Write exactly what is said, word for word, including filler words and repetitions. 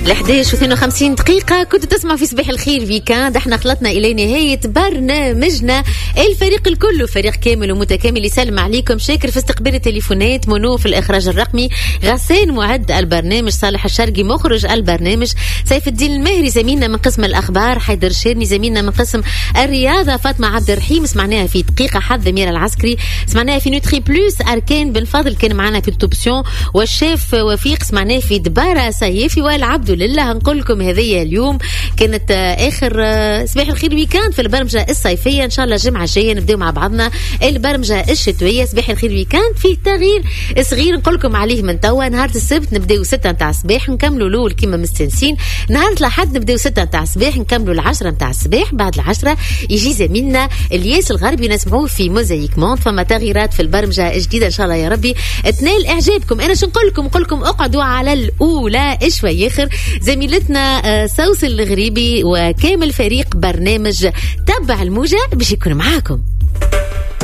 الأحد عشر واثنين وخمسين دقيقة كنت تسمع في صباح الخير ويكاند. احنا خلطنا إلى نهاية برنامجنا. الفريق الكل فريق كامل ومتكامل يسلم عليكم. شاكر في استقبال التليفونات، منو في الإخراج الرقمي، غسان معد البرنامج، صالح الشرقي مخرج البرنامج، سيف الدين المهري زميلنا من قسم الأخبار، حيدر شيرني زميلنا من قسم الرياضة، فاطمة عبد الرحيم سمعناها في دقيقة، حظ ميرا العسكري سمعناها في نوتري بلوس، أركان بن فاضل كان معنا في التوبسيون، والشيف وفيق سمعناه في دبارة سيفي، والعبد لله. نقول لكم هذه اليوم كانت آخر صباح الخير ويكاند في البرمجة الصيفية. إن شاء الله الجمعة الجاية نبدأ مع بعضنا البرمجة الشتوية. صباح الخير ويكاند فيه تغيير صغير نقول لكم عليه من توا. نهار السبت نبدأ ستة نتاع الصباح نكملوا الأول كيما مستنسين. نهار الأحد نبدأ ستة نتاع الصباح نكملوا العشرة نتاع الصباح. بعد العشرة يجي زميلنا الياس الغربي نسمعوه في موزايك مونت. فما تغييرات في البرمجة جديدة إن شاء الله يا ربي تنال إعجابكم. أنا شو نقول لكم؟ نقول لكم اقعدوا على الأولى شوي آخر. زميلتنا سوسن الغريبي وكامل فريق برنامج تبع الموجة باش يكون معاكم.